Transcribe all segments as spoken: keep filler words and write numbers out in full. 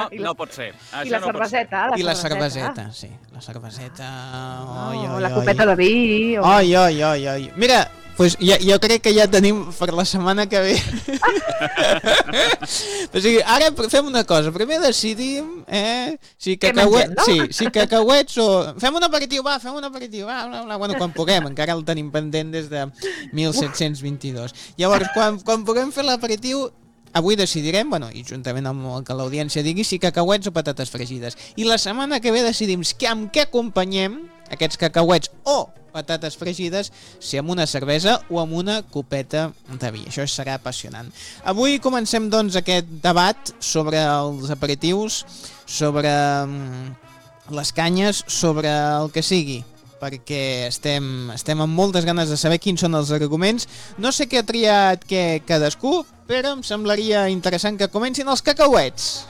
I la, no pot ser. Això I la no cerveseta. pot La I la cerveseta, cerveseta, sí. La cerveseta... Oh, Oi, oi, la oi. copeta de vi. O... Oi, oi, oi, oi. Mira, pues ja, jo crec que ja tenim per la setmana que ve. O sigui, ara fem una cosa. Primer decidim, eh, si cacauets, no? sí, si cacauets o... Fem un aperitiu, va, fem un aperitiu, va, bla, bla. Bueno, quan puguem, encara el tenim pendent des de mil set-cents vint-i-dos. Llavors, quan, quan puguem fer l'aperitiu, avui decidirem, bueno, i juntament amb el que l'audiència digui, si cacauets o patates fregides. I la setmana que ve decidim que amb què acompanyem aquests cacauets o patates fregides, si amb una cervesa o amb una copeta de vi. Això serà apassionant. Avui comencem, doncs, aquest debat sobre els aperitius, sobre les canyes, sobre el que sigui, perquè estem, estem amb moltes ganes de saber quins són els arguments. No sé què ha triat què cadascú, però em semblaria interessant que comencin els cacauets.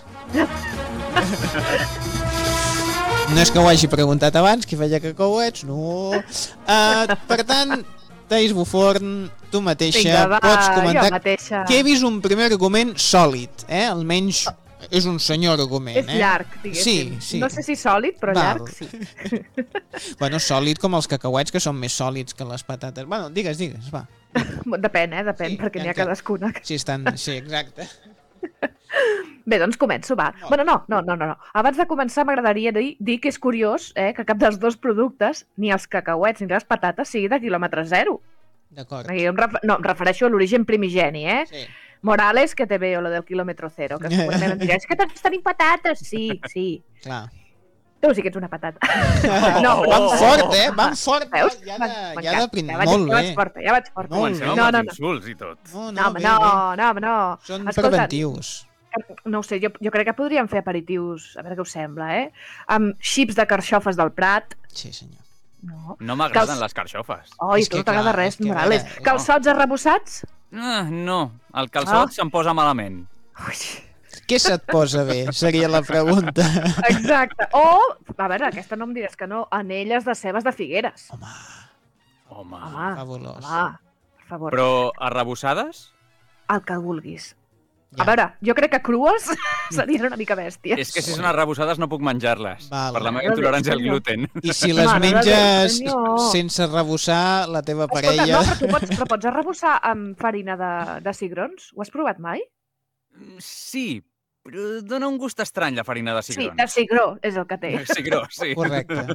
No és que ho hagi preguntat abans, qui feia cacauets, no. Uh, per tant, Thaís Buforn, tu mateixa, Vinga, va, pots comentar mateixa. que he vist un primer argument sòlid, eh? Almenys és un senyor argument. És eh? llarg, diguéssim. Sí, sí. No sé si sòlid, però Val. llarg, sí. Bueno, sòlid com els cacauets, que són més sòlids que les patates. Bueno, digues, digues, va. Depèn, eh? Depèn, Sí, perquè n'hi ha encara. cadascuna. Sí, estan... Sí, exacte. Bé, doncs començo, va. No. Bueno, no, no, no, no. Abans de començar m'agradaria dir, dir que és curiós eh, que cap dels dos productes, ni els cacauets ni les patates, sigui de quilòmetre zero. D'acord. Jo em, ref... no, em refereixo a l'origen primigeni, eh? Sí. Morales, que te veo, lo del quilòmetre zero, que segurament em diràs que tots tenim patates. Sí, sí. Clar. Tu sí que ets una patata. No, van fort, eh? Van fort. Veus? Ja de, ja M'encanta. de prim... Ja vaig, Molt ja vaig bé. forta, ja vaig forta. Molt Comencem bé. amb No, els no, no. insults i tot. No, No, home, bé, no, bé. no, home, no. Són Escolta, preventius. no ho sé, jo, jo crec que podríem fer aperitius, a veure què us sembla, eh? Amb xips de carxofes del Prat. Sí, senyor. No. No m'agraden Cal- les carxofes. Oi, És tu que no t'agrada clar, res, és que, a Morales. veure, Calçots arrebossats? Ah, no, el calçot Ah. se'm posa malament. Ui, Què se't posa bé? Seria la pregunta. exacte. O, a veure, aquesta no em diràs que no, anelles de cebes de Figueres. Home, Home. Home, fabulós. home, per favor. Però arrebossades? El que vulguis. Ja. A veure, jo crec que crues serien una mica bèsties. És que si són arrebossades no puc menjar-les. Val. Per la meva Mare de intolerància al Déu, gluten. I si les Mare de menges Déu, senyor. sense arrebossar, la teva Escolta, parella... no, però tu pots, però pots arrebossar amb farina de, de cigrons? Ho has provat mai? Sí, però dona un gust estrany la farina de Sí, cigrons. de cigró és el que té. Cigró, sí. Correcte.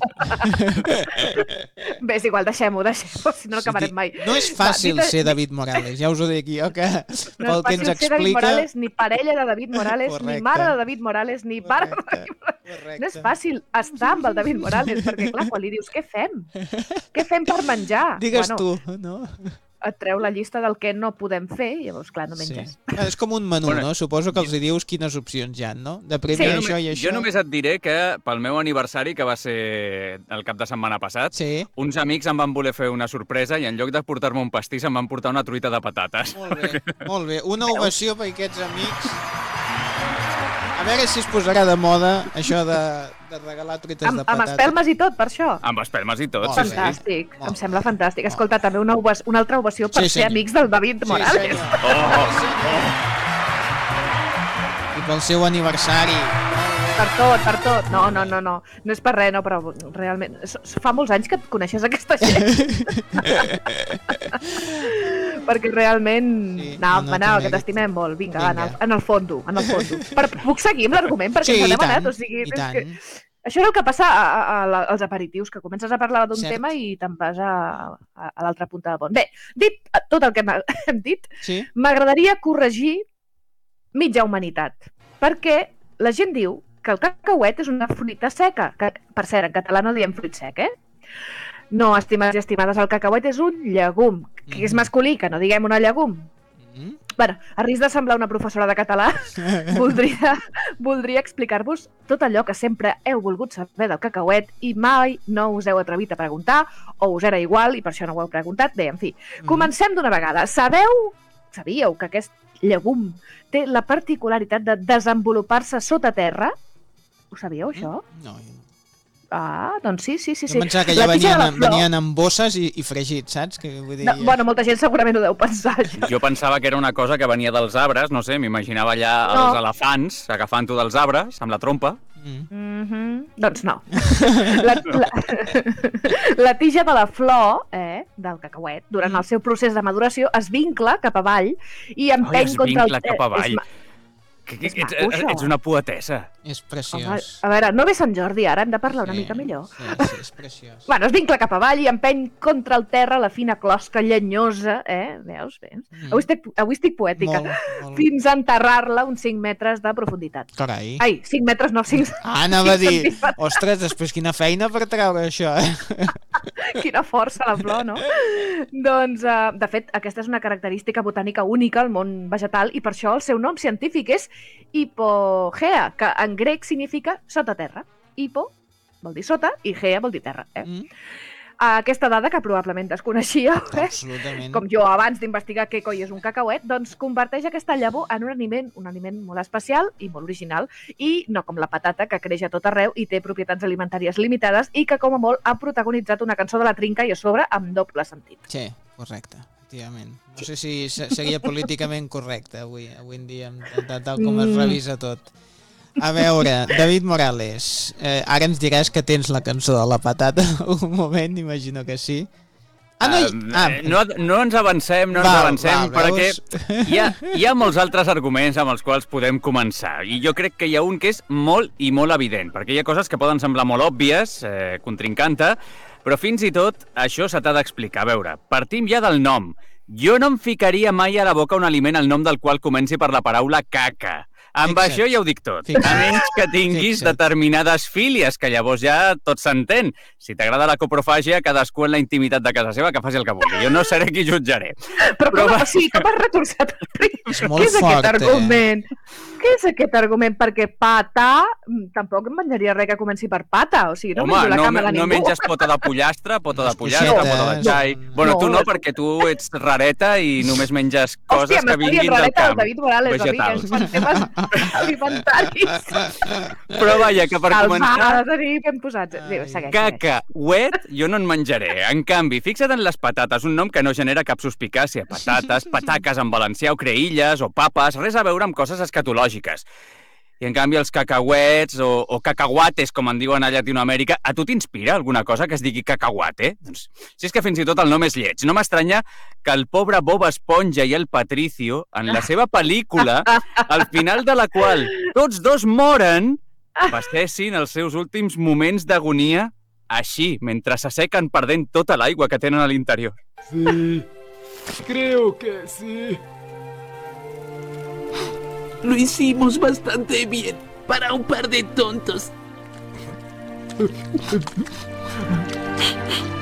Bé, és igual, deixem-ho, deixem-ho, si no Sí, acabarem mai. No és fàcil Va, dit- ser David Morales, ja us ho dic jo, que No pel és que ens fàcil ser David explica... Morales, ni parella de David Morales, Correcte. ni mare de David Morales, ni pare de David Morales. Correcte. No és fàcil estar amb el David Morales, perquè clar, quan li dius, què fem? Què fem per menjar? Digues bueno, tu, no? et treu la llista del que no podem fer i llavors, clar, no menges. Sí. És com un menú, Bueno, no? Suposo que els hi dius quines opcions hi ha, no? De primer Sí. Jo, això i només, això... jo només et diré que pel meu aniversari, que va ser el cap de setmana passat, Sí. uns amics em van voler fer una sorpresa i en lloc de portar-me un pastís em van portar una truita de patates. Molt bé, molt bé. Una ovació per aquests amics. A veure si es posarà de moda això de, de regalar truites Amb, de amb patates. espelmes i tot, per això. Amb espelmes i tot, Molt sí, bé. sí. Fantàstic, Molt em bé. sembla fantàstic. Escolta, també una, ovació, una altra ovació per Sí, ser senyor. amics del David Morales. Sí, senyor. Oh, Sí, senyor. I pel seu aniversari. Per tot, per tot. No, no, no, no. No és per res, no, però realment... s- s- Fa molts anys que et coneixes aquesta gent. Perquè realment... Sí, no, no, no, no, té que mèrit. t'estimem molt. Vinga, va, en el, Vinga. en el fondo, en el fondo. Per, puc seguir amb l'argument? Perquè Sí, ens i ha demanat, tant, o sigui... i és tant. Que... Això és el que passa a, a, a, la- als aperitius, que comences a parlar d'un Cert. tema i te'n vas a, a, a l'altra punta del pont. Bé, dit tot el que m'ha- hem dit, Sí? m'agradaria corregir mitja humanitat, perquè la gent diu que el cacauet és una fruita seca, que, per cert, en català no diem fruit sec, eh? No, estimats i estimades, el cacauet és un llegum, que és Mhm. masculí, que no diguem una llegum. Mm? Bueno, a risc de semblar una professora de català, voldria, voldria explicar-vos tot allò que sempre heu volgut saber del cacauet i mai no us heu atrevit a preguntar, o us era igual i per això no ho heu preguntat. Bé, en fi, comencem d'una vegada. Sabeu, sabíeu que aquest llegum té la particularitat de desenvolupar-se sota terra? Ho sabíeu, això? No, Ah, doncs sí, sí, sí. Jo pensava que ja La tija de venien, la flor... venien amb bosses i, i fregits, saps? Que, vull dir, No, bueno, molta gent segurament ho deu pensar, això. Jo pensava que era una cosa que venia dels arbres, no sé, m'imaginava allà No. els elefants agafant-ho dels arbres amb la trompa. Mm. Mm -hmm. Doncs no. La, la, la tija de la flor eh, del cacauet, durant el seu procés de maduració, es vincla cap avall i Ai, empeny es contra el... vincla cap avall. És ma- Que, que, És ets, maco, això. ets una poetessa. És Home, preciós. a veure, no ve Sant Jordi ara, hem de parlar una Sí, mica millor. Sí, sí, és preciós. Bueno, es vincla cap avall i empeny contra el terra la fina closca llenyosa, eh? Veus? Veus? Mm. Avui, estic, avui estic poètica. Molt, molt. Fins a enterrar-la uns cinc metres de profunditat. Carai. Ai, cinc metres, no, cinc... Ah, anava a cinc dir, centímetres. ostres, després quina feina per treure això, eh? Quina força la flor, no? Doncs, uh, de fet, aquesta és una característica botànica única al món vegetal i per això el seu nom científic és Hipogea, que en grec significa sota terra. Hipo vol dir sota i gea vol dir terra. Eh? Mm, Aquesta dada, que probablement desconeixia, eh? absolutament. com jo abans d'investigar què coi és un cacauet, doncs converteix aquesta llavor en un aliment, un aliment molt especial i molt original, i no com la patata, que creix a tot arreu i té propietats alimentàries limitades i que, com a molt, ha protagonitzat una cançó de la trinca i a sobre amb doble sentit. Sí, correcte, efectivament. No sé si se- seria políticament correcte avui, avui en dia, tal, tal com es Mm. revisa tot. A veure, David Morales, eh, ara ens diràs que tens la cançó de la patata, un moment, imagino que sí. Ah, no, hi... Uh, ah, no, no ens avancem, no val, ens avancem, val, perquè veus? hi ha, hi ha molts altres arguments amb els quals podem començar. I jo crec que hi ha un que és molt i molt evident, perquè hi ha coses que poden semblar molt òbvies, eh, contrincanta, però fins i tot això se t'ha d'explicar. A veure, partim ja del nom. Jo no em ficaria mai a la boca un aliment el nom del qual comenci per la paraula caca. Amb Fixa't. això ja ho dic tot. Fixa't. A menys que tinguis Fixa't. determinades fílies, que llavors ja tot s'entén. Si t'agrada la coprofàgia, cadascú en la intimitat de casa seva que faci el que vulgui. Jo no seré qui jutjaré. Però, Però com, va- o sigui, com has retorçat el riu? És molt Què és fort, aquest eh? argument? Què és aquest argument? Perquè pata, mm, tampoc em menjaria res que comenci per pata. O sigui, no Home, menjo la no, cama de no ningú. menges pota de pollastre, pota de Les pollastre, coixetes. pota de xai... No. Bueno, tu no, No. perquè tu ets rareta i només menges coses Hòstia, que m'està dient vinguin del rareta el camp. David Morales, a mi, que vegetals. ens fan temes alimentaris. Però vaja, que per Els començar... ha de tenir ben posats. Diu, segueix, segueix. Cacauet jo no en menjaré. En canvi, fixa't en les patates, un nom que no genera cap suspicàcia. Patates, pataques en valencià o creïlles o papes, res a veure amb coses escatològiques. I en canvi els cacauets o, o cacahuates, com en diuen a Llatinoamèrica, a tu t'inspira alguna cosa que es digui cacahuate? Doncs, si és que fins i tot el nom és lleig. No m'estranya que el pobre Bob Esponja i el Patricio, en la seva pel·lícula, al final de la qual tots dos moren, passessin els seus últims moments d'agonia així, mentre s'assequen perdent tota l'aigua que tenen a l'interior. Sí, creo que sí. Lo hicimos bastante bien para un par de tontos.